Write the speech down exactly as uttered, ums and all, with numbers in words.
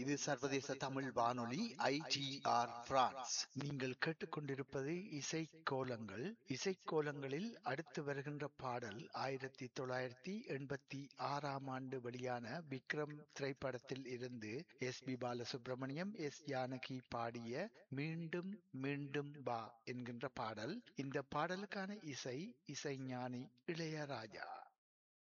இது சர்வதேச தமிழ் வானொலி ஐடிஆர் பிரான்ஸ். நீங்கள் கேட்டுக்கொண்டிருப்பது இசைக்கோலங்கள். இசைக்கோலங்களில் அடுத்து வருகின்ற பாடல் ஆயிரத்தி தொள்ளாயிரத்தி எண்பத்தி ஆறாம் ஆண்டு வெளியான விக்ரம் திரைப்படத்தில் இருந்து S B Balasubramaniam, S Janaki பாடிய மீண்டும் மீண்டும் வா என்கின்ற பாடல். இந்த பாடலுக்கான இசை இசைஞானி இளையராஜா.